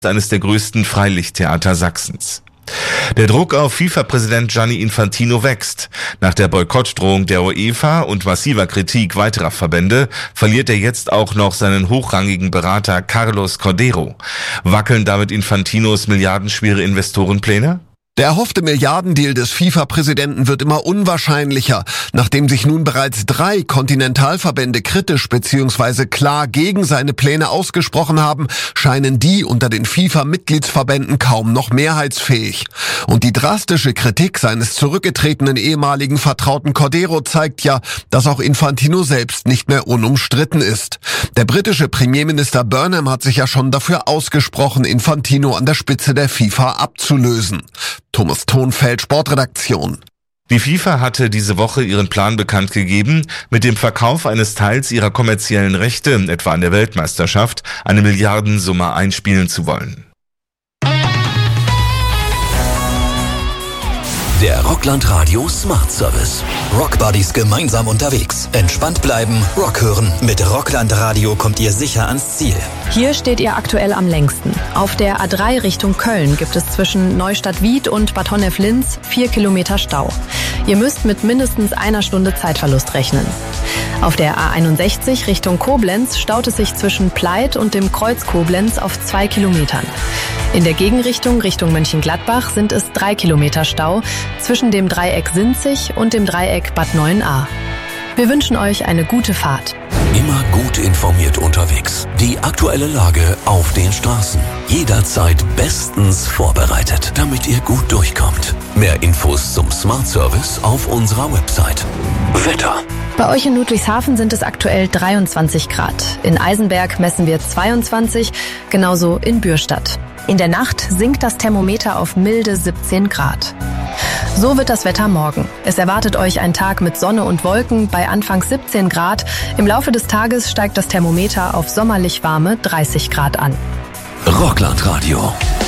eines der größten Freilichttheater Sachsens. Der Druck auf FIFA-Präsident Gianni Infantino wächst. Nach der Boykottdrohung der UEFA und massiver Kritik weiterer Verbände verliert er jetzt auch noch seinen hochrangigen Berater Carlos Cordeiro. Wackeln damit Infantinos milliardenschwere Investorenpläne? Der erhoffte Milliardendeal des FIFA-Präsidenten wird immer unwahrscheinlicher. Nachdem sich nun bereits 3 Kontinentalverbände kritisch bzw. klar gegen seine Pläne ausgesprochen haben, scheinen die unter den FIFA-Mitgliedsverbänden kaum noch mehrheitsfähig. Und die drastische Kritik seines zurückgetretenen ehemaligen Vertrauten Cordeiro zeigt ja, dass auch Infantino selbst nicht mehr unumstritten ist. Der britische Premierminister Burnham hat sich ja schon dafür ausgesprochen, Infantino an der Spitze der FIFA abzulösen. Thomas Thonfeld, Sportredaktion. Die FIFA hatte diese Woche ihren Plan bekannt gegeben, mit dem Verkauf eines Teils ihrer kommerziellen Rechte, etwa an der Weltmeisterschaft, eine Milliardensumme einspielen zu wollen. Der Rockland Radio Smart Service. Rockbuddies gemeinsam unterwegs. Entspannt bleiben, Rock hören. Mit Rockland Radio kommt ihr sicher ans Ziel. Hier steht ihr aktuell am längsten. Auf der A3 Richtung Köln gibt es zwischen Neustadt-Wied und Bad Honnef-Linz 4 Kilometer Stau. Ihr müsst mit mindestens einer Stunde Zeitverlust rechnen. Auf der A61 Richtung Koblenz staut es sich zwischen Pleit und dem Kreuz Koblenz auf 2 Kilometern. In der Gegenrichtung Richtung Mönchengladbach sind es 3 Kilometer Stau zwischen dem Dreieck Sinzig und dem Dreieck Bad 9a. Wir wünschen euch eine gute Fahrt. Immer gut informiert unterwegs. Die aktuelle Lage auf den Straßen. Jederzeit bestens vorbereitet, damit ihr gut durchkommt. Mehr Infos zum Smart Service auf unserer Website. Wetter. Bei euch in Ludwigshafen sind es aktuell 23 Grad. In Eisenberg messen wir 22, genauso in Bürstadt. In der Nacht sinkt das Thermometer auf milde 17 Grad. So wird das Wetter morgen. Es erwartet euch ein Tag mit Sonne und Wolken bei anfangs 17 Grad. Im Laufe des Tages steigt das Thermometer auf sommerlich warme 30 Grad an. Rockland Radio.